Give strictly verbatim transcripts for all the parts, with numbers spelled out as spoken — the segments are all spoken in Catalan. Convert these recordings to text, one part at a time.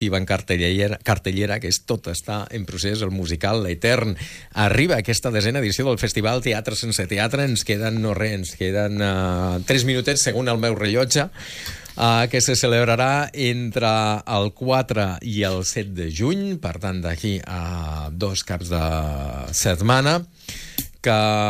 en cartellera, cartellera, que és tot està en procés, el musical L'Etern. Arriba aquesta desena edició del Festival Teatre Sense Teatre. Ens queden, no res, ens queden uh, tres minutets, segons el meu rellotge, uh, que se celebrarà entre el quatre i el set de juny, per tant, d'aquí a dos caps de setmana, que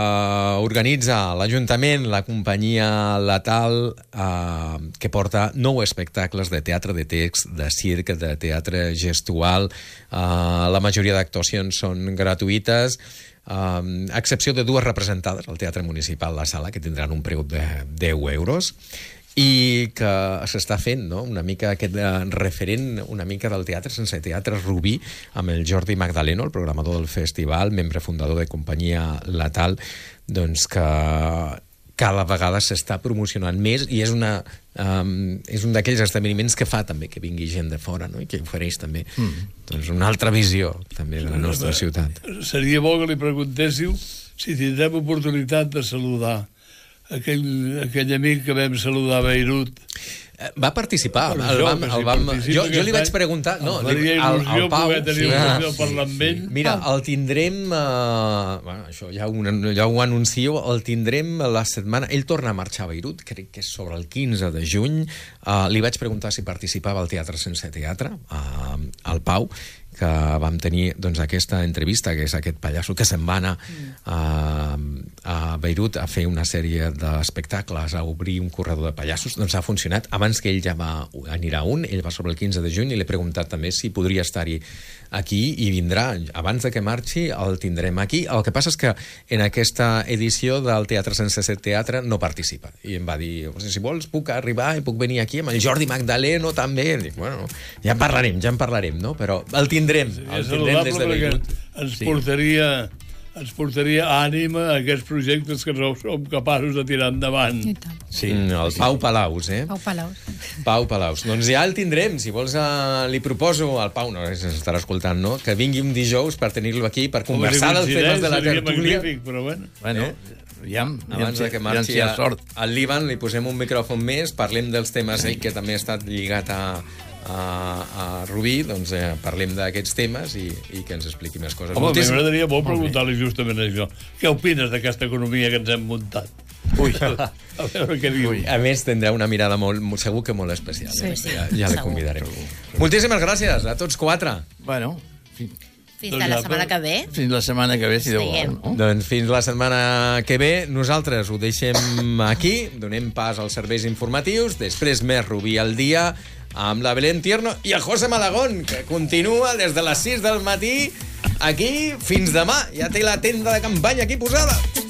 organitza l'Ajuntament, la companyia Letal, eh, que porta nou espectacles de teatre de text, de circ, de teatre gestual. Eh, la majoria d'actuacions són gratuïtes, eh, a excepció de dues representades al Teatre Municipal La Sala, que tindran un preu de deu euros, i que s'està fent, no?, una mica aquest referent una mica del teatre sense teatre, Rubí, amb el Jordi Magdaleno, el programador del festival, membre fundador de companyia Letal, doncs que cada vegada s'està promocionant més i és una um, és un d'aquells esdeveniments que fa també que vingui gent de fora, no?, i que ofereix també mm. doncs una altra visió també de la nostra ciutat. Seria bo que li preguntéssiu si tindrem oportunitat de saludar Aquell, aquell amic que vam saludar a Beirut. Va participar. El vam, el vam, jo, jo li vaig preguntar... No, Maria il·lusió al, al Pau, poder tenir sí, ocasió de parlar amb ell. Mira, el tindrem... Uh, bueno, això ja ho, ja ho anuncio, el tindrem la setmana... Ell torna a marxar a Beirut, crec que és sobre el quinze de juny. Uh, li vaig preguntar si participava al Teatre Sense Teatre, uh, al Pau, que vam tenir doncs, aquesta entrevista, que és aquest pallasso que se'n va anar a, a Beirut a fer una sèrie d'espectacles, a obrir un corredor de pallassos. Doncs ha funcionat. Abans que ell ja va anirà a un, ell va sobre el quinze de juny, i l'he preguntat també si podria estar-hi aquí, i vindrà. Abans de que marxi el tindrem aquí. El que passa és que en aquesta edició del Teatre Sense Teatre no participa. I em va dir, si vols puc arribar i puc venir aquí amb el Jordi Magdaleno també. I dic, bueno, ja en parlarem, ja en parlarem, no? Però el tindrem. El tindrem des de Beirut. Ens sí. portaria ens portaria ànima a aquests projectes que no som capaços de tirar endavant. Sí, el Pau Palaus, eh? Pau Palaus. Pau Palaus. Doncs ja el tindrem. Si vols, uh, li proposo al Pau, no s'estarà escoltant, no?, que vingui un dijous per tenir-lo aquí, per conversar dels temes de la tertúlia. Però bueno. Bueno, ja, abans ja, de que marxi ja sort. al Líban, li posem un micròfon més, parlem dels temes ell, que també ha estat lligat a a, a Rubí, doncs eh, parlem d'aquests temes i, i que ens expliqui més coses. Home, Moltíssim... m'agradaria molt preguntar-li justament això. Què opines d'aquesta economia que ens hem muntat? Ui, a veure què diu. Ui, a més, tindrà una mirada molt, segur que molt especial. Sí, eh? sí, ja ja la convidarem. Moltíssimes gràcies a tots quatre. Bueno, fins fins de la setmana que ve. Fins la setmana que ve, si Déu vol. No? Doncs fins la setmana que ve. Nosaltres ho deixem aquí, donem pas als serveis informatius, després més Rubí al dia, amb la Belén Tierno i el José Malagón, que continua des de les sis del matí aquí fins demà. Ja té la tenda de campanya aquí posada.